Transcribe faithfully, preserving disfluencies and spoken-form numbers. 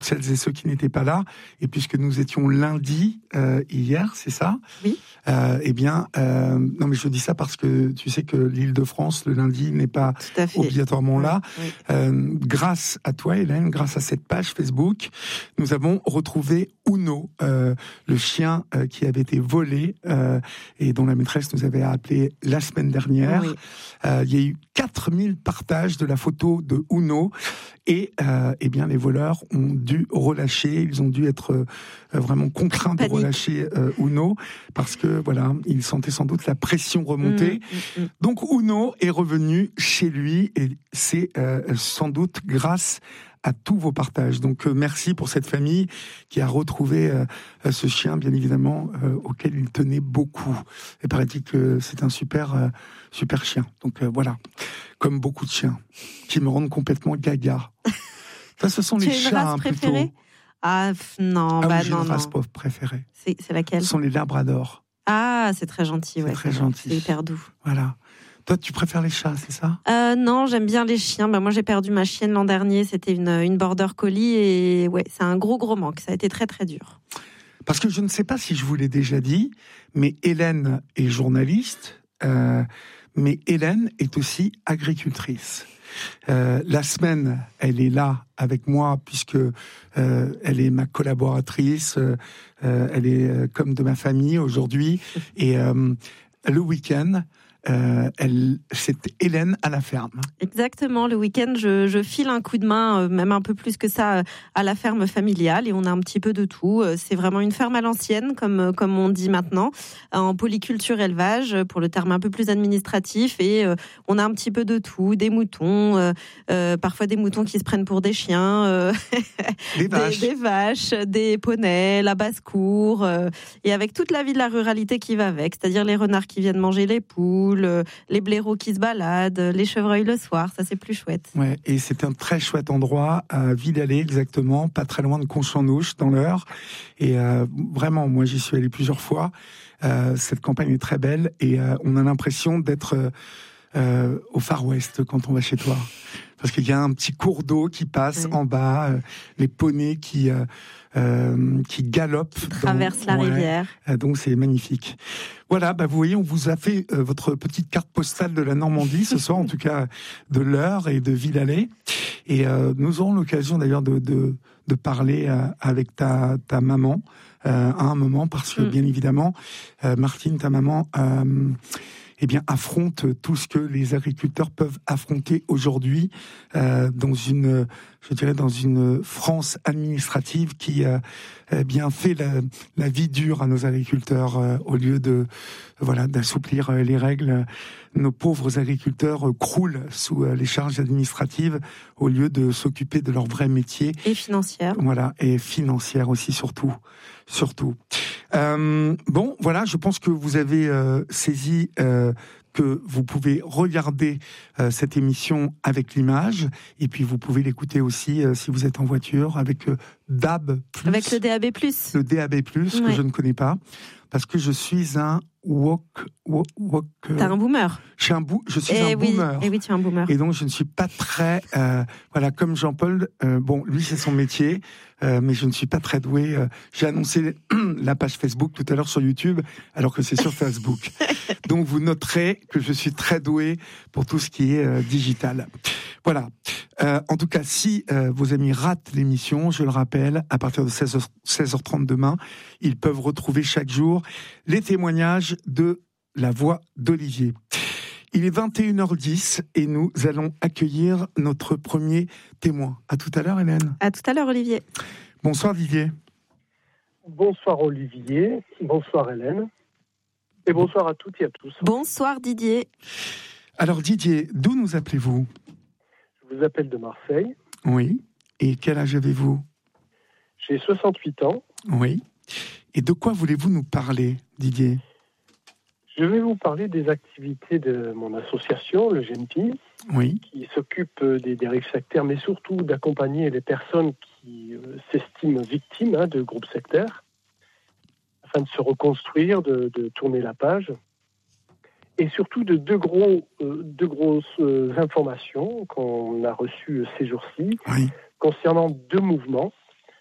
celles et ceux qui n'étaient pas là, et puisque nous étions lundi euh, hier, c'est ça ? Oui. Euh, eh bien, euh, non mais je dis ça parce que tu sais que l'Île-de-France, le lundi, n'est pas obligatoirement oui, là. Oui. Euh, grâce à toi, Hélène, grâce à cette page Facebook, nous avons retrouvé Uno, euh, le chien euh, qui avait été volé euh, et dont la maîtresse nous avait appelé la semaine dernière. Oui. Euh, il y a eu quatre mille partages de la photo de Uno et euh, eh bien les voleurs ont dû relâcher, ils ont dû être euh, vraiment contraints Panique. de relâcher euh, Uno parce que voilà, ils sentaient sans doute la pression remonter. Mmh, mmh, mmh. Donc Uno est revenu chez lui et c'est euh, sans doute grâce à tous vos partages. Donc euh, merci pour cette famille qui a retrouvé euh, ce chien, bien évidemment, euh, auquel il tenait beaucoup. Et paraît-il que c'est un super, euh, super chien. Donc euh, voilà, comme beaucoup de chiens, qui me rendent complètement gaga. Ça, ce sont tu les as une chats, race hein, préférée plutôt. Ah non, Ah bah oui, j'ai non, une race non. pauvre préférée. C'est, c'est laquelle ? Ce sont les labradors. Ah, c'est très gentil, C'est ouais. très c'est gentil. C'est hyper doux. Voilà. Toi, tu préfères les chats, c'est ça ? Euh, non, j'aime bien les chiens. Bah, moi, j'ai perdu ma chienne l'an dernier. C'était une, une border collie et ouais, c'est un gros, gros manque. Ça a été très, très dur. Parce que je ne sais pas si je vous l'ai déjà dit, mais Hélène est journaliste, euh, mais Hélène est aussi agricultrice. Euh, la semaine, elle est là avec moi puisque euh, elle est ma collaboratrice, euh, elle est euh, comme de ma famille aujourd'hui. Et euh, le week-end, Euh, elle, c'est Hélène à la ferme. Exactement, le week-end, je, je file un coup de main, euh, même un peu plus que ça, euh, à la ferme familiale et on a un petit peu de tout. Euh, c'est vraiment une ferme à l'ancienne, comme, comme on dit maintenant, en polyculture élevage, pour le terme un peu plus administratif. Et euh, on a un petit peu de tout, des moutons, euh, euh, parfois des moutons qui se prennent pour des chiens, euh, des, vaches. Des, des vaches, des poneys, la basse-cour, euh, et avec toute la vie de la ruralité qui va avec, c'est-à-dire les renards qui viennent manger les poules, les blaireaux qui se baladent, les chevreuils le soir, ça c'est plus chouette. Ouais, et c'est un très chouette endroit à Villalet exactement, pas très loin de Conchampnouche dans l'Eure. Et euh, vraiment, moi j'y suis allé plusieurs fois. Euh, cette campagne est très belle et euh, on a l'impression d'être euh, euh, au Far West quand on va chez toi. Parce qu'il y a un petit cours d'eau qui passe oui. en bas, euh, les poneys qui euh, euh, qui galopent, qui traversent la ouais, rivière. Euh, donc c'est magnifique. Voilà, bah vous voyez, on vous a fait euh, votre petite carte postale de la Normandie ce soir, en tout cas de l'Eure et de Villalet. Et euh, nous aurons l'occasion d'ailleurs de de, de parler euh, avec ta ta maman euh, à un moment, parce que mm. bien évidemment, euh, Martine, ta maman. Euh, eh bien, affronte tout ce que les agriculteurs peuvent affronter aujourd'hui euh, dans une, je dirais, dans une France administrative qui euh, eh bien fait la, la vie dure à nos agriculteurs euh, au lieu de, voilà, d'assouplir euh, les règles. Nos pauvres agriculteurs euh, croulent sous euh, les charges administratives au lieu de s'occuper de leur vrai métier. Et financière. Voilà, et financière aussi surtout, surtout. Euh, bon, voilà, je pense que vous avez euh, saisi euh, que vous pouvez regarder euh, cette émission avec l'image, et puis vous pouvez l'écouter aussi euh, si vous êtes en voiture avec euh, D A B plus. Avec le D A B plus. Le D A B plus, ouais. que je ne connais pas, parce que je suis un wok... wok, wok euh, T'as un boomer. Je suis un, bou, je suis et un oui, boomer. Et oui, tu es un boomer. Et donc, je ne suis pas très... Euh, voilà, comme Jean-Paul, euh, bon, lui, c'est son métier, euh, mais je ne suis pas très doué. Euh, j'ai annoncé la page Facebook tout à l'heure sur YouTube, alors que c'est sur Facebook. Donc, vous noterez que je suis très doué pour tout ce qui est euh, digital. Voilà. Euh, en tout cas, si euh, vos amis ratent l'émission, je le rappelle, à partir de seize heures trente demain, ils peuvent retrouver chaque jour les témoignages de la voix d'Olivier. Il est vingt et une heures dix et nous allons accueillir notre premier témoin. À tout à l'heure, Hélène. À tout à l'heure, Olivier. Bonsoir, Didier. Bonsoir, Olivier. Bonsoir, Hélène. Et bonsoir à toutes et à tous. Bonsoir, Didier. Alors, Didier, d'où nous appelez-vous ? Je vous appelle de Marseille. Oui. Et quel âge avez-vous ? J'ai soixante-huit ans. Oui. Et de quoi voulez-vous nous parler, Didier ? Je vais vous parler des activités de mon association, le G N P, oui. qui s'occupe des dérives sectaires, mais surtout d'accompagner les personnes qui euh, s'estiment victimes hein, de groupes sectaires, afin de se reconstruire, de, de tourner la page, et surtout de deux, gros, euh, deux grosses euh, informations qu'on a reçues ces jours-ci, oui. concernant deux mouvements.